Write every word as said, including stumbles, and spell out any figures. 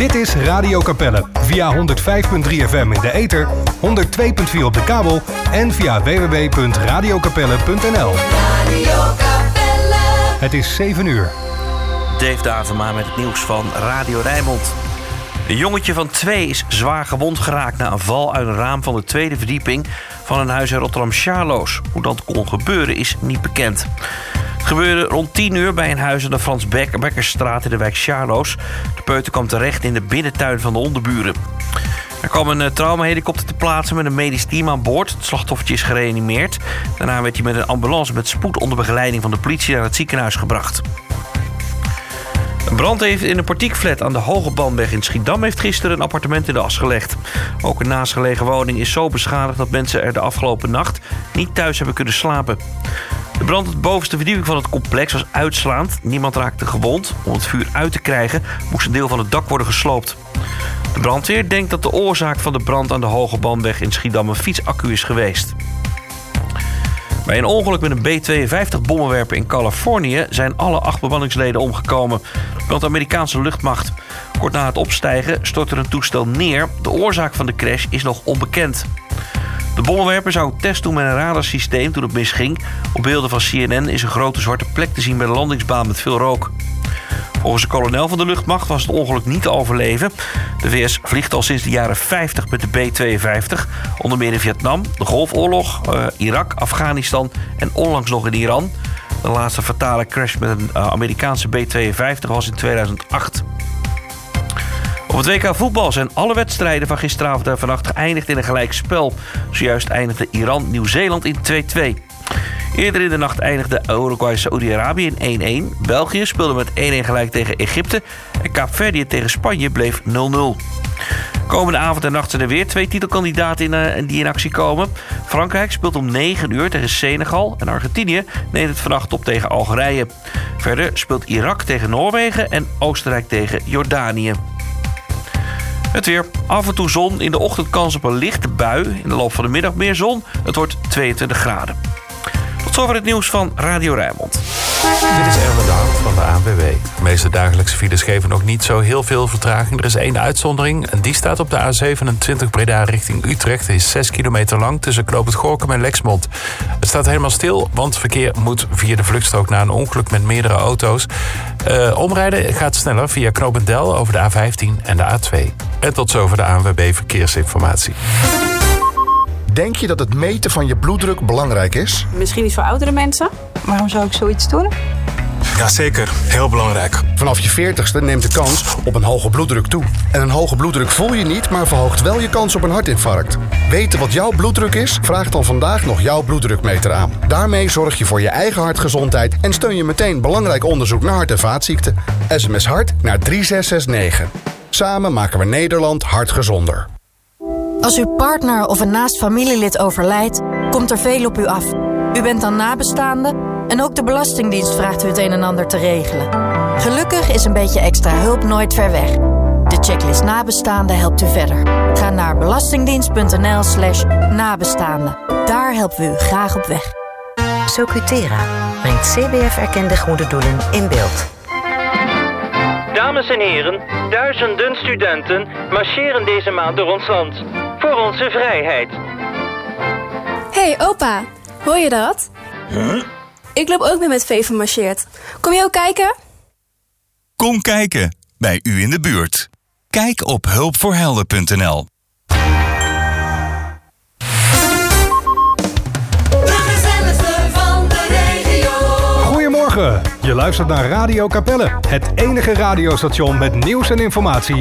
Dit is Radio Capelle via honderd vijf komma drie F M in de ether, honderd twee komma vier op de kabel en via w w w punt radio capelle punt n l. Radio Capelle. Het is zeven uur. Dave Davema met het nieuws van Radio Rijnmond. Een jongetje van twee is zwaar gewond geraakt na een val uit een raam van de tweede verdieping van een huis in Rotterdam-Charloes. Hoe dat kon gebeuren is niet bekend. Het gebeurde rond tien uur bij een huis aan de Frans Bekkersstraat in de wijk Charloes. De peuter kwam terecht in de binnentuin van de onderburen. Er kwam een traumahelikopter te plaatsen met een medisch team aan boord. Het slachtoffertje is gereanimeerd. Daarna werd hij met een ambulance met spoed onder begeleiding van de politie naar het ziekenhuis gebracht. Een brand heeft in een portiekflat aan de Hogebandweg in Schiedam heeft gisteren een appartement in de as gelegd. Ook een naastgelegen woning is zo beschadigd dat mensen er de afgelopen nacht niet thuis hebben kunnen slapen. De brand op de bovenste verdieping van het complex was uitslaand. Niemand raakte gewond. Om het vuur uit te krijgen moest een deel van het dak worden gesloopt. De brandweer denkt dat de oorzaak van de brand aan de Hogebandweg in Schiedam een fietsaccu is geweest. Bij een ongeluk met een B tweeënvijftig-bommenwerper in Californië zijn alle acht bemanningsleden omgekomen. Want de Amerikaanse luchtmacht. Kort na het opstijgen stort er een toestel neer. De oorzaak van de crash is nog onbekend. De bommenwerper zou een test doen met een radarsysteem toen het misging. Op beelden van C N N is een grote zwarte plek te zien bij de landingsbaan met veel rook. Volgens de kolonel van de luchtmacht was het ongeluk niet te overleven. De V S vliegt al sinds de jaren vijftig met de B tweeënvijftig. Onder meer in Vietnam, de Golfoorlog, uh, Irak, Afghanistan en onlangs nog in Iran. De laatste fatale crash met een uh, Amerikaanse B tweeënvijftig was in tweeduizend acht. Op het W K voetbal zijn alle wedstrijden van gisteravond en vannacht geëindigd in een gelijkspel. Zojuist eindigde Iran-Nieuw-Zeeland in twee-twee. Eerder in de nacht eindigde Uruguay-Saoedi-Arabië in één-één. België speelde met één-één gelijk tegen Egypte. En Kaapverdië tegen Spanje bleef nul nul. Komende avond en nacht zijn er weer twee titelkandidaten in, uh, die in actie komen. Frankrijk speelt om negen uur tegen Senegal. En Argentinië neemt het vannacht op tegen Algerije. Verder speelt Irak tegen Noorwegen en Oostenrijk tegen Jordanië. Het weer. Af en toe zon. In de ochtend kans op een lichte bui. In de loop van de middag meer zon. Het wordt tweeëntwintig graden. Tot zover het nieuws van Radio Rijnmond. Dit is Erwin de Hart van de A N W B. De meeste dagelijkse files geven nog niet zo heel veel vertraging. Er is één uitzondering en die staat op de A zevenentwintig Breda richting Utrecht. Het is zes kilometer lang tussen Knoop Gorinchem en Lexmond. Het staat helemaal stil, want verkeer moet via de vluchtstrook na een ongeluk met meerdere auto's. Uh, omrijden gaat sneller via Knopendel over de A vijftien en de A twee. En tot zover de A N W B Verkeersinformatie. Denk je dat het meten van je bloeddruk belangrijk is? Misschien niet voor oudere mensen. Waarom zou ik zoiets doen? Jazeker, heel belangrijk. Vanaf je veertigste neemt de kans op een hoge bloeddruk toe. En een hoge bloeddruk voel je niet, maar verhoogt wel je kans op een hartinfarct. Weten wat jouw bloeddruk is? Vraag dan vandaag nog jouw bloeddrukmeter aan. Daarmee zorg je voor je eigen hartgezondheid en steun je meteen belangrijk onderzoek naar hart- en vaatziekten. S M S hart naar drie zes zes negen. Samen maken we Nederland hartgezonder. Als uw partner of een naast familielid overlijdt, komt er veel op u af. U bent dan nabestaande en ook de Belastingdienst vraagt u het een en ander te regelen. Gelukkig is een beetje extra hulp nooit ver weg. De checklist nabestaande helpt u verder. Ga naar belastingdienst.nl slash nabestaande. Daar helpen we u graag op weg. Socutera brengt C B F-erkende goede doelen in beeld. Dames en heren, duizenden studenten marcheren deze maand door ons land. Voor onze vrijheid. Hey opa, hoor je dat? Huh? Ik loop ook mee met Veven marcheert. Kom je ook kijken? Kom kijken, bij u in de buurt. Kijk op hulpvoorhelden punt n l. Goedemorgen, je luistert naar Radio Capelle. Het enige radiostation met nieuws en informatie